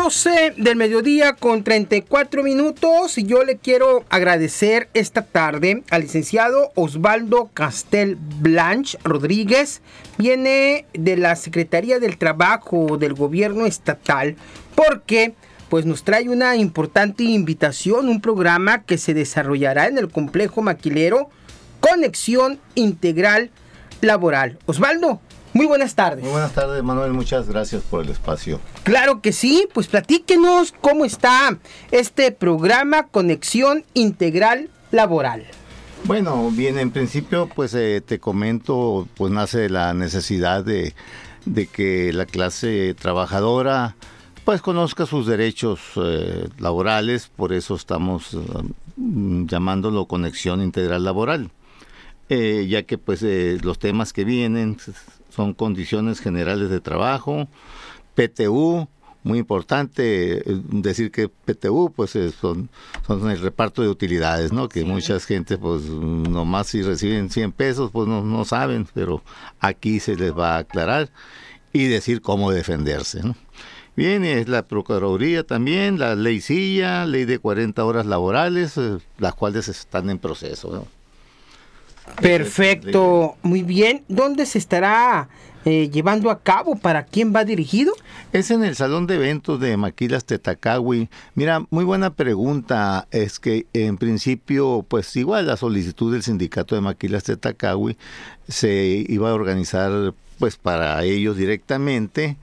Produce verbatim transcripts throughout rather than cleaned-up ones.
doce del mediodía con treinta y cuatro minutos y yo le quiero agradecer esta tarde al licenciado Osvaldo Castel Blanch Rodríguez. Viene de la Secretaría del Trabajo del Gobierno Estatal porque pues nos trae una importante invitación, un programa que se desarrollará en el complejo maquilero Conexión Integral Laboral. Osvaldo, muy buenas tardes. Muy buenas tardes, Manuel. Muchas gracias por el espacio. Claro que sí. Pues platíquenos cómo está este programa Conexión Integral Laboral. Bueno, bien, en principio, pues eh, te comento, pues nace de la necesidad de, de que la clase trabajadora pues conozca sus derechos eh, laborales. Por eso estamos eh, llamándolo Conexión Integral Laboral, eh, ya que pues eh, los temas que vienen son condiciones generales de trabajo, P T U, muy importante decir que P T U pues son, son el reparto de utilidades, ¿no? Que sí. Mucha gente pues nomás si reciben cien pesos pues no, no saben, pero aquí se les va a aclarar y decir cómo defenderse, ¿no? Bien, es la Procuraduría también, la Ley Silla, Ley de cuarenta horas laborales, eh, las cuales están en proceso, ¿no? Perfecto, muy bien. ¿Dónde se estará eh, llevando a cabo? ¿Para quién va dirigido? Es en el Salón de Eventos de Maquilas Tetacawi. Mira, muy buena pregunta. Es que en principio, pues igual la solicitud del sindicato de Maquilas Tetacawi se iba a organizar pues para ellos directamente,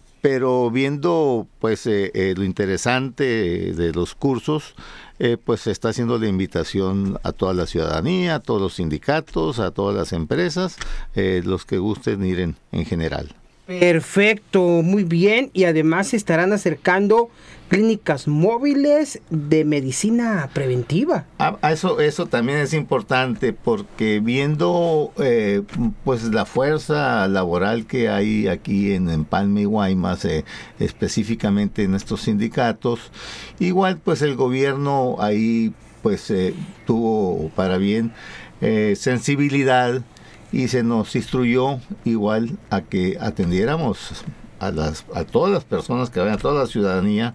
pero viendo pues eh, eh, lo interesante de los cursos, Eh, pues se está haciendo la invitación a toda la ciudadanía, a todos los sindicatos, a todas las empresas, eh, los que gusten ir en, en general. Perfecto, muy bien. Y además se estarán acercando clínicas móviles de medicina preventiva. Ah, eso, eso también es importante porque viendo eh, pues la fuerza laboral que hay aquí en Empalme y Guaymas, eh, específicamente en estos sindicatos, igual pues el gobierno ahí pues eh, tuvo para bien eh, sensibilidad y se nos instruyó igual a que atendiéramos a las a todas las personas que vayan, a toda la ciudadanía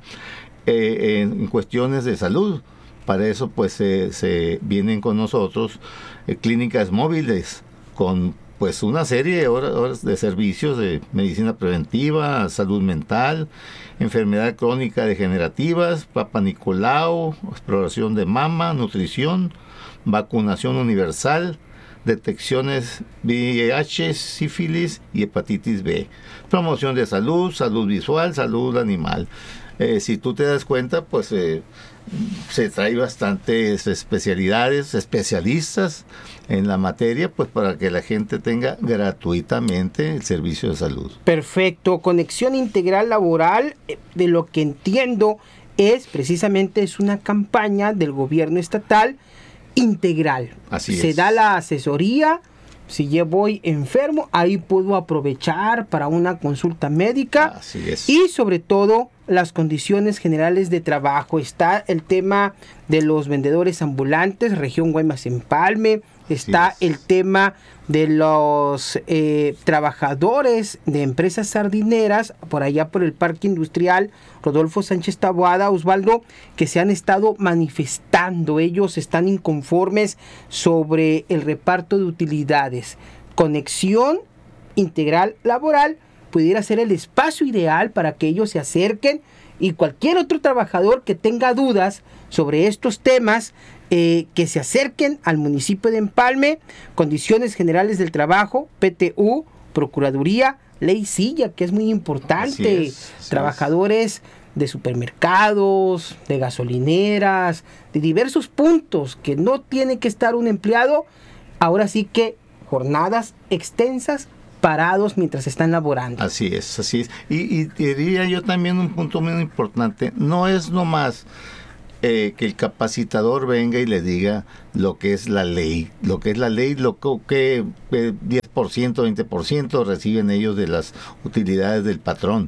eh, en, en cuestiones de salud. Para eso pues se, se vienen con nosotros eh, clínicas móviles con pues una serie de horas, horas de servicios de medicina preventiva, salud mental, enfermedad crónica degenerativas, Papa Nicolau, exploración de mama, nutrición, vacunación universal, detecciones V I H, sífilis y hepatitis B, promoción de salud, salud visual, salud animal. Eh, si tú te das cuenta, pues eh, se trae bastantes especialidades, especialistas en la materia, pues para que la gente tenga gratuitamente el servicio de salud. Perfecto. Conexión Integral Laboral, de lo que entiendo, es precisamente es una campaña del gobierno estatal integral. Así se es. da la asesoría. Si yo voy enfermo, ahí puedo aprovechar para una consulta médica. Así es. Y sobre todo las condiciones generales de trabajo. Está el tema de los vendedores ambulantes, región Guaymas Empalme. Está el tema de los eh, trabajadores de empresas sardineras por allá por el Parque Industrial Rodolfo Sánchez Taboada, Osvaldo, que se han estado manifestando. Ellos están inconformes sobre el reparto de utilidades. Conexión Integral Laboral pudiera ser el espacio ideal para que ellos se acerquen y cualquier otro trabajador que tenga dudas sobre estos temas, eh, que se acerquen al municipio de Empalme. Condiciones generales del trabajo, P T U, Procuraduría, Ley Silla, que es muy importante. Así es, así trabajadores es. de supermercados, de gasolineras, de diversos puntos que no tiene que estar un empleado. Ahora sí que jornadas extensas, parados mientras están laborando. Así es, así es. Y, y diría yo también un punto muy importante, no es nomás eh, que el capacitador venga y le diga lo que es la ley, lo que es la ley, lo que, que eh, diez por ciento, veinte por ciento reciben ellos de las utilidades del patrón.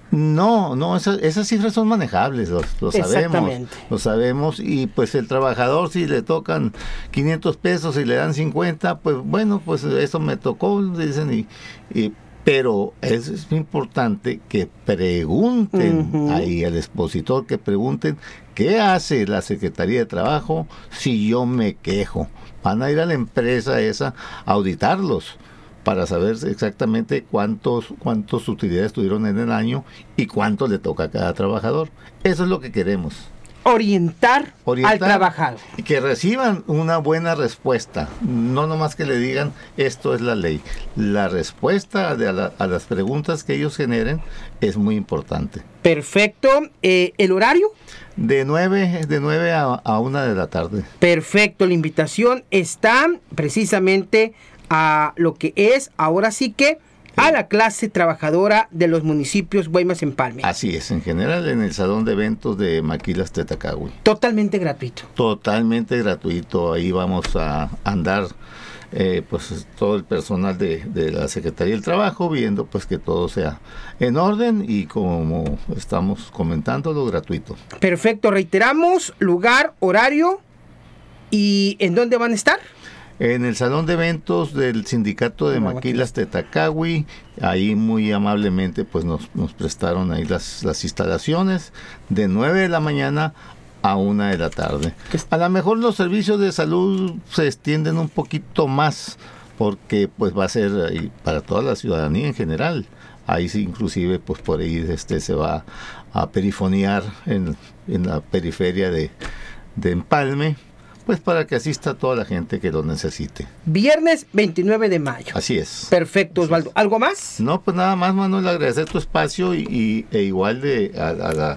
No, no, esas, esas cifras son manejables, lo, lo sabemos, lo sabemos, y pues el trabajador, si le tocan quinientos pesos y le dan cincuenta, pues bueno, pues eso me tocó, dicen, y, y Pero es, es importante que pregunten uh-huh. ahí al expositor, que pregunten qué hace la Secretaría de Trabajo si yo me quejo. Van a ir a la empresa esa a auditarlos para saber exactamente cuántos cuántas utilidades tuvieron en el año y cuánto le toca a cada trabajador. Eso es lo que queremos. Orientar, Orientar al trabajador. Y que reciban una buena respuesta. No nomás que le digan, esto es la ley. La respuesta de a, la, a las preguntas que ellos generen es muy importante. Perfecto. Eh, ¿El horario? De nueve, de nueve a, a una de la tarde. Perfecto. La invitación está precisamente a lo que es, ahora sí que, a la clase trabajadora de los municipios Guaymas-Empalme. Así es, en general en el salón de eventos de Maquilas Tetacagüi. Totalmente gratuito. Totalmente gratuito, ahí vamos a andar eh, pues todo el personal de, de la Secretaría del Trabajo viendo pues que todo sea en orden y como estamos comentando, lo gratuito. Perfecto, reiteramos, lugar, horario y ¿en dónde van a estar? En el salón de eventos del sindicato de Maquilas Tetacagüi, ahí muy amablemente pues nos, nos prestaron ahí las, las instalaciones de nueve de la mañana a una de la tarde. A lo mejor los servicios de salud se extienden un poquito más porque pues va a ser ahí para toda la ciudadanía en general. Ahí sí, inclusive pues por ahí este se va a perifonear en, en la periferia de, de Empalme, pues para que asista toda la gente que lo necesite. Viernes veintinueve de mayo. Así es. Perfecto, Osvaldo. ¿Algo más? No, pues nada más, Manuel, agradecer tu espacio y, y e igual de a, a, la,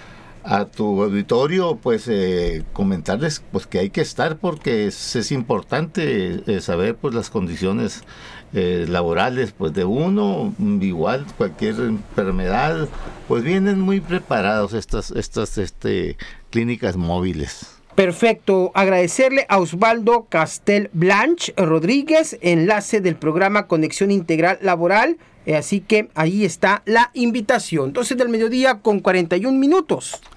a tu auditorio, pues eh, comentarles pues que hay que estar porque es, es importante eh, saber pues las condiciones eh, laborales pues de uno, igual cualquier enfermedad, pues vienen muy preparados estas, estas este, clínicas móviles. Perfecto, agradecerle a Osvaldo Castel Blanch Rodríguez, enlace del programa Conexión Integral Laboral, eh, así que ahí está la invitación. doce del mediodía con cuarenta y un minutos.